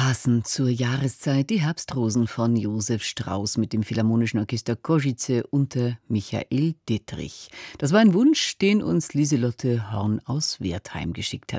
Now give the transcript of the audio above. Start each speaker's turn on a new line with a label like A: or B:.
A: Passend zur Jahreszeit die Herbstrosen von Josef Strauss mit dem Philharmonischen Orchester Košice unter Michael Dittrich. Das war ein Wunsch, den uns Lieselotte Horn aus Wertheim geschickt hat.